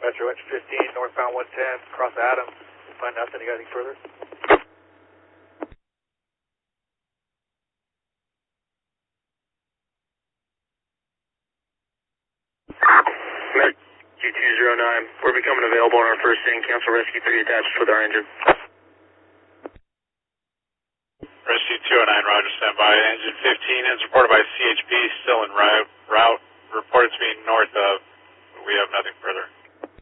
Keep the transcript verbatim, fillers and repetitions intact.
Metro Engine fifteen, northbound one ten, across Adams. Find nothing. You got anything further? Met Q two zero nine, we're becoming available on our first thing. Cancel Rescue three attached with our engine. Rescue two oh nine, roger, stand by. Engine fifteen is reported by C H P, still en route. Route reported to be north of, but we have nothing further.